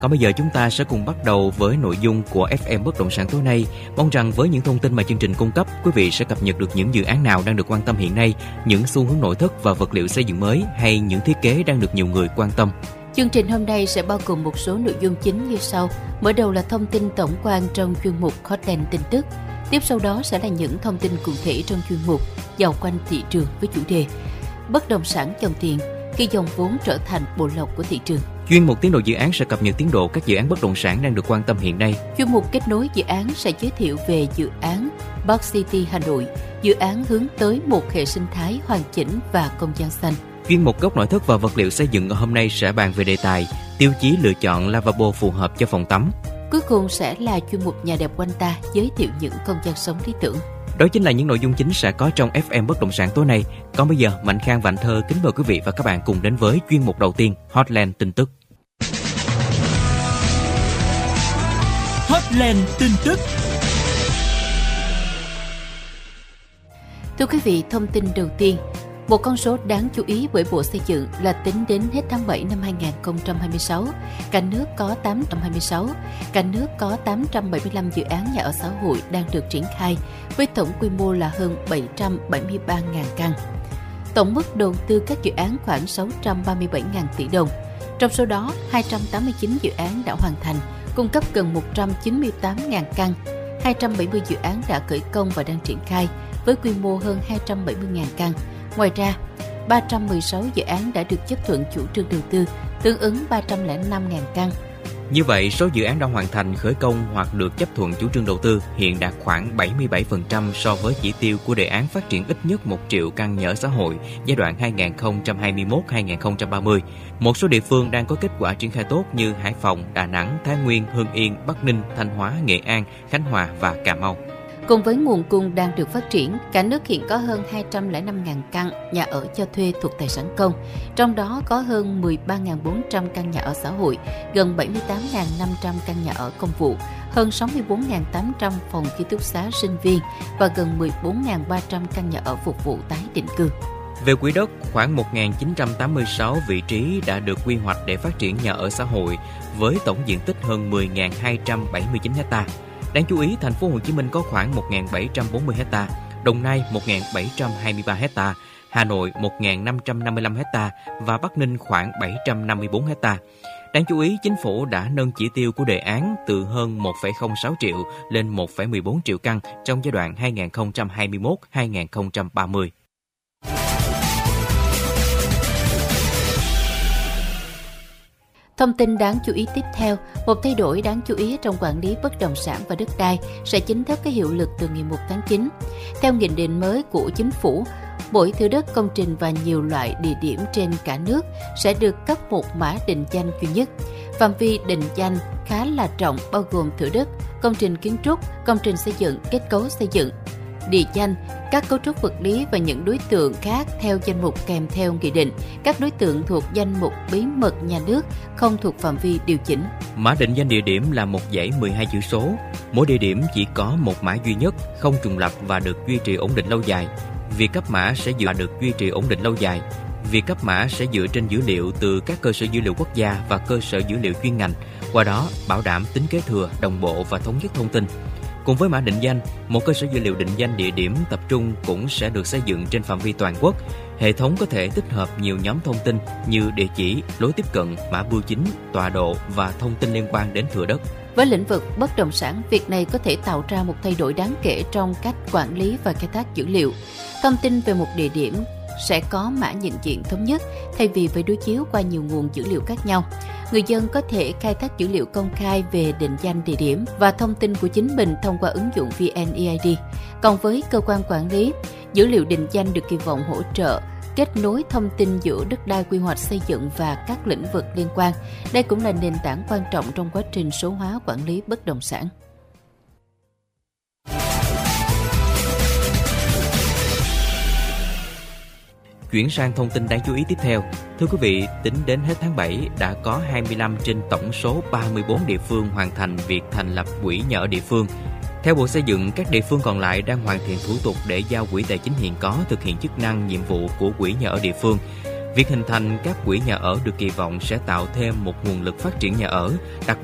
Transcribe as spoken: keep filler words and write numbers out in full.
Còn bây giờ chúng ta sẽ cùng bắt đầu với nội dung của ép em Bất Động Sản tối nay. Mong rằng với những thông tin mà chương trình cung cấp, quý vị sẽ cập nhật được những dự án nào đang được quan tâm hiện nay, những xu hướng nội thất và vật liệu xây dựng mới hay những thiết kế đang được nhiều người quan tâm. Chương trình hôm nay sẽ bao gồm một số nội dung chính như sau. Mở đầu là thông tin tổng quan trong chuyên mục Hotline tin tức. Tiếp sau đó sẽ là những thông tin cụ thể trong chuyên mục Dạo quanh thị trường với chủ đề Bất động sản dòng tiền khi dòng vốn trở thành bộ lọc của thị trường. Chuyên mục tiến độ dự án sẽ cập nhật tiến độ các dự án bất động sản đang được quan tâm hiện nay. Chuyên mục kết nối dự án sẽ giới thiệu về dự án Park City Hà Nội, dự án hướng tới một hệ sinh thái hoàn chỉnh và không gian xanh. Chuyên mục góc nội thất và vật liệu xây dựng hôm nay sẽ bàn về đề tài tiêu chí lựa chọn lavabo phù hợp cho phòng tắm. Cuối cùng sẽ là chuyên mục Nhà đẹp quanh ta, giới thiệu những không gian sống lý tưởng. Đó chính là những nội dung chính sẽ có trong ép em Bất Động Sản tối nay. Còn bây giờ, Mạnh Khang và Anh Thơ kính mời quý vị và các bạn cùng đến với chuyên mục đầu tiên, Hotline tin tức. Hotline tin tức. Thưa quý vị, thông tin đầu tiên. Một con số đáng chú ý bởi Bộ Xây dựng là tính đến hết tháng bảy năm hai nghìn không trăm hai mươi sáu, cả nước có tám trăm hai mươi sáu, cả nước có tám trăm bảy mươi lăm dự án nhà ở xã hội đang được triển khai, với tổng quy mô là hơn bảy trăm bảy mươi ba nghìn căn. Tổng mức đầu tư các dự án khoảng sáu trăm ba mươi bảy nghìn tỷ đồng. Trong số đó, hai trăm tám mươi chín dự án đã hoàn thành, cung cấp gần một trăm chín mươi tám nghìn căn, hai trăm bảy mươi dự án đã khởi công và đang triển khai, với quy mô hơn hai trăm bảy mươi nghìn căn. Ngoài ra, ba trăm mười sáu dự án đã được chấp thuận chủ trương đầu tư, tương ứng ba trăm lẻ năm nghìn căn. Như vậy, số dự án đã hoàn thành khởi công hoặc được chấp thuận chủ trương đầu tư hiện đạt khoảng bảy mươi bảy phần trăm so với chỉ tiêu của đề án phát triển ít nhất một triệu căn nhà ở xã hội giai đoạn hai nghìn không trăm hai mươi mốt đến hai nghìn không trăm ba mươi. Một số địa phương đang có kết quả triển khai tốt như Hải Phòng, Đà Nẵng, Thái Nguyên, Hưng Yên, Bắc Ninh, Thanh Hóa, Nghệ An, Khánh Hòa và Cà Mau. Cùng với nguồn cung đang được phát triển, cả nước hiện có hơn hai trăm lẻ năm nghìn căn nhà ở cho thuê thuộc tài sản công, trong đó có hơn mười ba nghìn bốn trăm căn nhà ở xã hội, gần bảy mươi tám nghìn năm trăm căn nhà ở công vụ, hơn sáu mươi bốn nghìn tám trăm phòng ký túc xá sinh viên và gần mười bốn nghìn ba trăm căn nhà ở phục vụ tái định cư. Về quỹ đất, khoảng một nghìn chín trăm tám mươi sáu vị trí đã được quy hoạch để phát triển nhà ở xã hội với tổng diện tích hơn mười nghìn hai trăm bảy mươi chín ha. Đáng chú ý, thành phố Hồ Chí Minh có khoảng một nghìn bảy trăm bốn mươi ha, Đồng Nai một nghìn bảy trăm hai mươi ba ha, Hà Nội một nghìn năm trăm năm mươi lăm ha và Bắc Ninh khoảng bảy trăm năm mươi bốn ha. Đáng chú ý, chính phủ đã nâng chỉ tiêu của đề án từ hơn một phẩy không sáu triệu lên một phẩy mười bốn triệu căn trong giai đoạn hai nghìn không trăm hai mươi mốt đến hai nghìn không trăm ba mươi. Thông tin đáng chú ý tiếp theo, một thay đổi đáng chú ý trong quản lý bất động sản và đất đai sẽ chính thức có hiệu lực từ ngày một tháng chín. Theo nghị định mới của chính phủ, mỗi thửa đất, công trình và nhiều loại địa điểm trên cả nước sẽ được cấp một mã định danh duy nhất. Phạm vi định danh khá là rộng, bao gồm thửa đất, công trình kiến trúc, công trình xây dựng, kết cấu xây dựng, địa danh, các cấu trúc vật lý và những đối tượng khác theo danh mục kèm theo nghị định. Các đối tượng thuộc danh mục bí mật nhà nước không thuộc phạm vi điều chỉnh. Mã định danh địa điểm là một dãy mười hai chữ số. Mỗi địa điểm chỉ có một mã duy nhất, không trùng lặp và được duy trì ổn định lâu dài. Việc cấp mã sẽ dựa được duy trì ổn định lâu dài. Việc cấp mã sẽ dựa trên dữ liệu từ các cơ sở dữ liệu quốc gia và cơ sở dữ liệu chuyên ngành, qua đó bảo đảm tính kế thừa, đồng bộ và thống nhất thông tin. Cùng với mã định danh, một cơ sở dữ liệu định danh địa điểm tập trung cũng sẽ được xây dựng trên phạm vi toàn quốc. Hệ thống có thể tích hợp nhiều nhóm thông tin như địa chỉ, lối tiếp cận, mã bưu chính, tọa độ và thông tin liên quan đến thửa đất. Với lĩnh vực bất động sản, việc này có thể tạo ra một thay đổi đáng kể trong cách quản lý và khai thác dữ liệu. Thông tin về một địa điểm sẽ có mã nhận diện thống nhất thay vì phải đối chiếu qua nhiều nguồn dữ liệu khác nhau. Người dân có thể khai thác dữ liệu công khai về định danh địa điểm và thông tin của chính mình thông qua ứng dụng vê en e i đê. Còn với cơ quan quản lý, dữ liệu định danh được kỳ vọng hỗ trợ kết nối thông tin giữa đất đai, quy hoạch xây dựng và các lĩnh vực liên quan. Đây cũng là nền tảng quan trọng trong quá trình số hóa quản lý bất động sản. Chuyển sang thông tin đáng chú ý tiếp theo. Thưa quý vị, tính đến hết tháng bảy, đã có hai mươi lăm trên tổng số ba mươi bốn địa phương hoàn thành việc thành lập quỹ nhà ở địa phương. Theo Bộ Xây dựng, các địa phương còn lại đang hoàn thiện thủ tục để giao quỹ tài chính hiện có thực hiện chức năng, nhiệm vụ của quỹ nhà ở địa phương. Việc hình thành các quỹ nhà ở được kỳ vọng sẽ tạo thêm một nguồn lực phát triển nhà ở, đặc